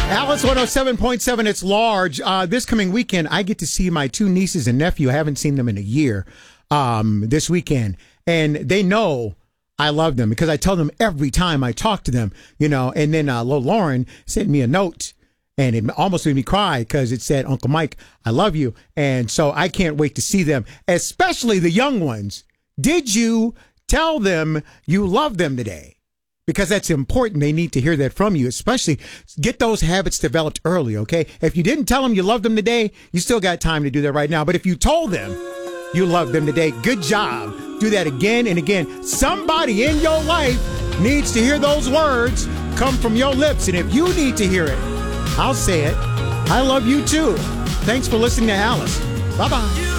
Alice 107.7, it's large. This coming weekend, I get to see my two nieces and nephew. I haven't seen them in a year this weekend. And they know I love them because I tell them every time I talk to them, you know. And then Lauren sent me a note and it almost made me cry because it said, Uncle Mike, I love you. And so I can't wait to see them, especially the young ones. Did you tell them you love them today? Because that's important. They need to hear that from you, especially get those habits developed early, okay? If you didn't tell them you love them today, you still got time to do that right now. But if you told them you love them today, good job. Do that again and again. Somebody in your life needs to hear those words come from your lips. And if you need to hear it, I'll say it. I love you too. Thanks for listening to Alice. Bye-bye.